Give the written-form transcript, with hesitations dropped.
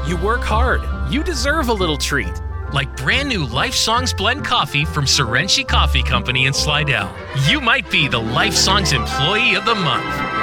You work hard. You deserve a little treat. Like brand new Life Songs Blend Coffee from Serenchi Coffee Company in Slidell. You might be the Life Songs Employee of the Month.